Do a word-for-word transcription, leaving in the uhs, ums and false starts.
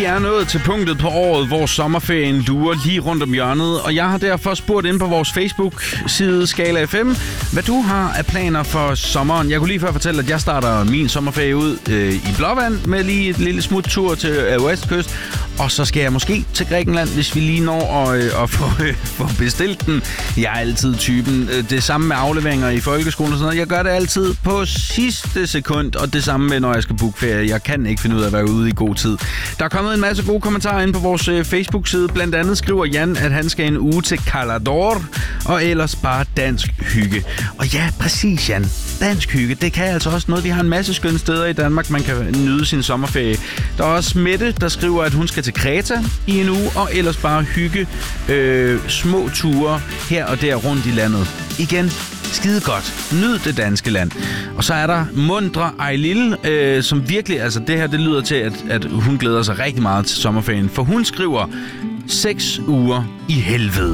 er nået til punktet på året, hvor sommerferien lurer lige rundt om hjørnet, og jeg har derfor spurgt ind på vores Facebook-side Skala F M, hvad du har af planer for sommeren. Jeg kunne lige før fortælle, at jeg starter min sommerferie ud øh, i Blåvand med lige et lille smut tur til øh, Westkyst, og så skal jeg måske til Grækenland, hvis vi lige når at, øh, at få, øh, få bestilt den. Jeg er altid typen. Øh, det samme med afleveringer i folkeskolen og sådan noget. Jeg gør det altid på sidste sekund, og det samme med, når jeg skal booke ferie. Jeg kan ikke finde ud af at være ude i god tid. Der er kommet en masse gode kommentarer ind på vores øh, Facebook-side. Blandt andet skriver Jan, at han skal en uge til Calador, og ellers bare dansk hygge. Og ja, præcis Jan. Dansk hygge, det kan altså også noget. Vi har en masse skønne steder i Danmark, man kan nyde sin sommerferie. Der er også Mette, der skriver, at hun skal til Kreta i en uge, og ellers bare hygge øh, små ture her og der rundt i landet. Igen, skide godt. Nyd det danske land. Og så er der Mundre Ejlil, øh, som virkelig, altså det her, det lyder til, at, at hun glæder sig rigtig meget til sommerferien, for hun skriver seks uger i helvede.